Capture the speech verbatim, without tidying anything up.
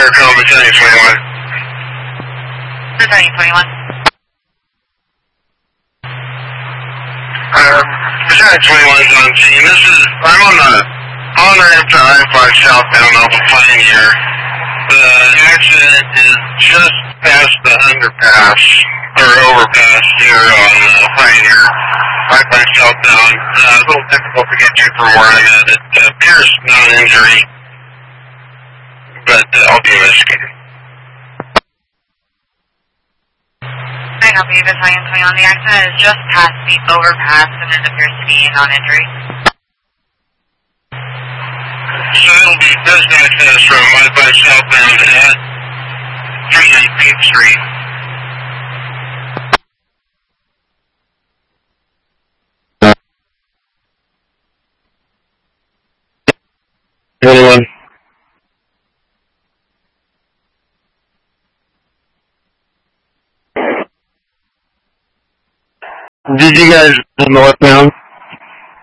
call Battalion twenty-one. Battalion twenty-one. Um, Battalion twenty-one is on scene. This is, I'm on the on-ramp to I five southbound off of Pioneer. The accident is just past the underpass, or overpass here on uh, Pioneer. I five southbound. Uh, a little difficult to get to from where I'm at. It uh, appears non-injury, but uh, I'll be investigating. I help you, Battalion twenty-one. The accident is just past the overpass and it appears to be a non-injury. So it'll be this access from I five southbound at three nineteenth Street. Anyone? Did you guys northbound?